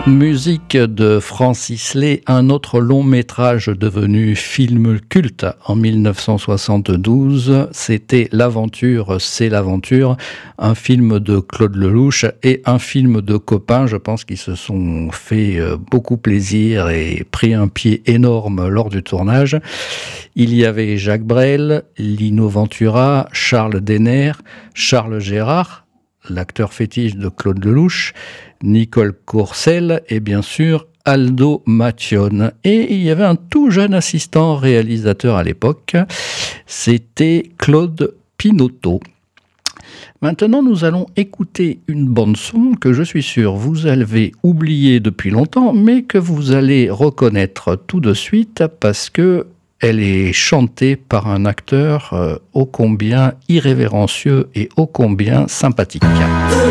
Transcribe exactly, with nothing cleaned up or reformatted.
Musique de Francis Lay, un autre long métrage devenu film culte en dix-neuf cent soixante-douze, c'était L'aventure, c'est l'aventure, un film de Claude Lelouch et un film de copains, je pense qu'ils se sont fait beaucoup plaisir et pris un pied énorme lors du tournage. Il y avait Jacques Brel, Lino Ventura, Charles Denner, Charles Gérard, l'acteur fétiche de Claude Lelouch, Nicole Courcelles et bien sûr Aldo Mattione. Et il y avait un tout jeune assistant réalisateur à l'époque, c'était Claude Pinoteau. Maintenant, nous allons écouter une bande-son que je suis sûr vous avez oubliée depuis longtemps, mais que vous allez reconnaître tout de suite parce que elle est chantée par un acteur euh, ô combien irrévérencieux et ô combien sympathique.